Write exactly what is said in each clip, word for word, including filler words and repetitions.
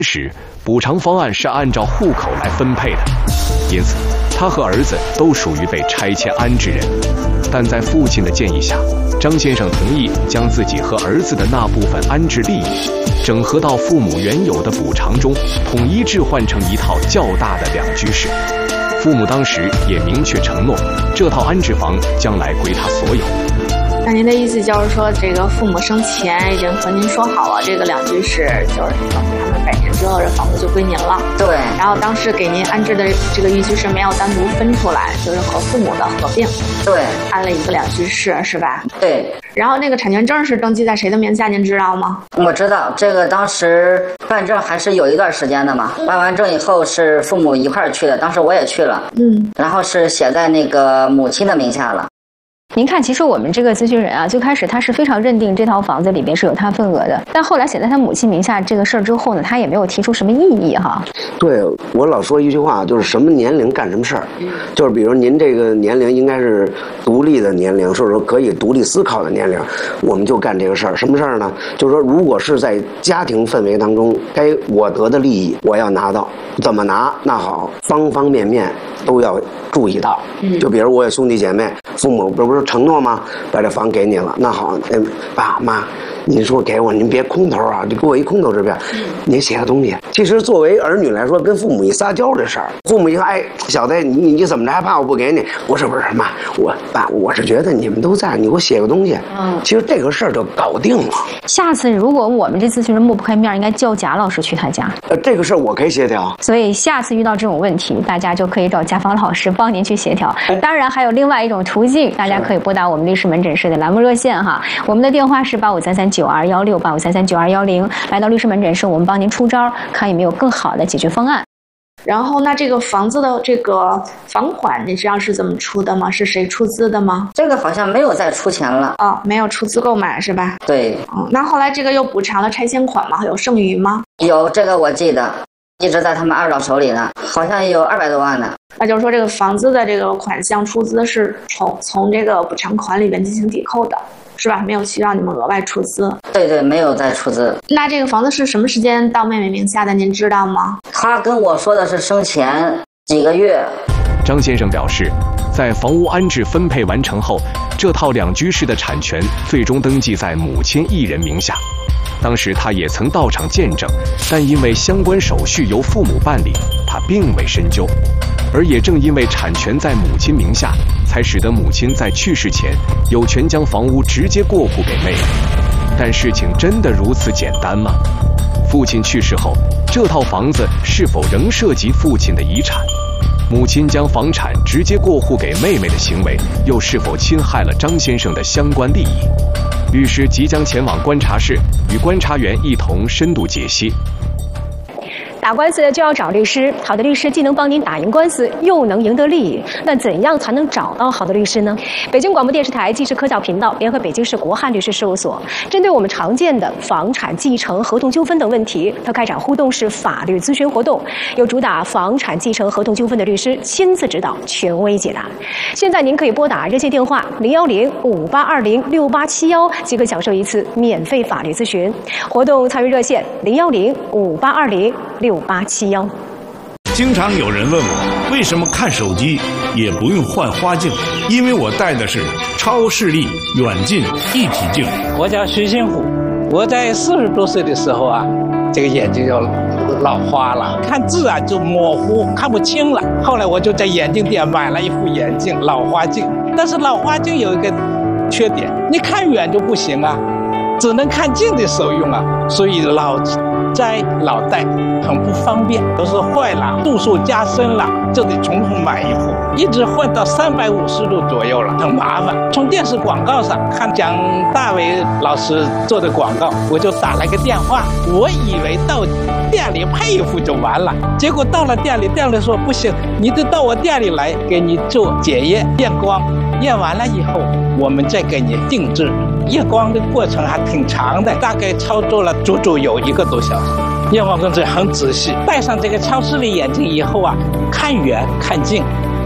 时，补偿方案是按照户口来分配的，因此他和儿子都属于被拆迁安置人。但在父亲的建议下，张先生同意将自己和儿子的那部分安置利益整合到父母原有的补偿中，统一置换成一套较大的两居室。父母当时也明确承诺，这套安置房将来归他所有。 那您的意思就是说，这个父母生前已经和您说好了，这个两居室就是等他们百年之后，这房子就归您了。 对。 然后当时给您安置的这个一居室没有单独分出来，就是和父母的合并。 对。 安了一个两居室，是吧？ 对。 然后那个产权证是登记在谁的名下，您知道吗？ 我知道，这个当时办证还是有一段时间的嘛。办完证以后是父母一块儿去的，当时我也去了。嗯。然后是写在那个母亲的名下了。 您看，其实我们这个咨询人啊，最开始他是非常认定这套房子里边是有他份额的，但后来写在他母亲名下这个事儿之后呢，他也没有提出什么异议哈。 对，我老说一句话，就是什么年龄干什么事儿，就是比如您这个年龄应该是独立的年龄，或者说可以独立思考的年龄，我们就干这个事儿。什么事儿呢？就是说，如果是在家庭氛围当中，该我得的利益我要拿到，怎么拿？那好，方方面面都要注意到。就比如我有兄弟姐妹，父母不是承诺吗？把这房给你了，那好，那爸妈，您说给我，您别空头啊，你给我一空头支票，您写个东西。其实作为儿女来说，跟父母一撒娇这事儿，父母一说，哎，小子，你你怎么着，还怕我不给你？我说不是妈，我爸，我是觉得你们都在，你给我写个东西。嗯，其实这个事儿就搞定了。 下次如果我们这咨询人抹不开面，应该叫贾老师去他家。 呃，这个事儿我可以协调。 所以下次遇到这种问题，大家就可以找贾芳老师帮您去协调。当然还有另外一种途径，大家可以拨打我们律师门诊室的栏目热线哈，我们的电话是八五三三九二幺六八五三三九二幺零，来到律师门诊室，我们帮您出招，看有没有更好的解决方案。 然后那这个房子的这个房款你知道是怎么出的吗？是谁出资的吗？ 这个好像没有再出钱了。 哦，没有出资购买是吧？ 对。 嗯，那后来这个又补偿了拆迁款吗？有剩余吗？ 有，这个我记得一直在他们二老手里呢，好像有二百多万呢。 那就是说这个房子的这个款项出资是从从这个补偿款里面进行抵扣的，是吧？没有需要你们额外出资。 对对，没有再出资。 那这个房子是什么时间到妹妹名下的？您知道吗？ 他跟我说的是生前几个月。 张先生表示，在房屋安置分配完成后，这套两居室的产权最终登记在母亲一人名下。当时他也曾到场见证，但因为相关手续由父母办理，他并未深究。而也正因为产权在母亲名下，才使得母亲在去世前有权将房屋直接过户给妹妹。但事情真的如此简单吗？父亲去世后，这套房子是否仍涉及父亲的遗产？母亲将房产直接过户给妹妹的行为，又是否侵害了张先生的相关利益？律师即将前往观察室，与观察员一同深度解析。 打官司就要找律师，好的律师既能帮您打赢官司，又能赢得利益。那怎样才能找到好的律师呢？北京广播电视台纪实科教频道联合北京市国汉律师事务所，针对我们常见的房产继承、合同纠纷等问题，它开展互动式法律咨询活动，由主打房产继承、合同纠纷的律师亲自指导，权威解答。现在您可以拨打热线电话零幺零五八二零六八七幺，即可享受一次免费法律咨询。活动参与热线零幺零五八二零六八七幺。 经常有人问我，为什么看手机也不用换花镜？因为我戴的是超视力远近一体镜。 我叫徐新虎，我在四十多岁的时候啊，这个眼睛就老花了，看字啊就模糊，看不清了。后来我就在眼镜店买了一副眼镜，老花镜。但是老花镜有一个缺点，你看远就不行啊，只能看近的时候用啊，所以老摘老戴很不方便，都是坏了，度数加深了，就得重新买一副，一直换到三百五十度左右了，很麻烦。从电视广告上看蒋大为老师做的广告，我就打了个电话，我以为到店里配一副就完了，结果到了店里，店里说不行，你得到我店里来给你做检验验光，验完了以后我们再给你定制。验光的过程还挺长的，大概操作了足足有一个多小时。验光工作很仔细，戴上这个超视力眼镜以后啊，看远看近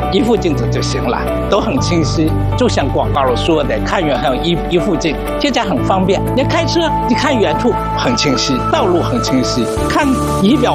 一副镜子就行了，都很清晰。就像广告里说的，看远还有一一副镜，现在很方便。你开车，你看远处很清晰，道路很清晰，看仪表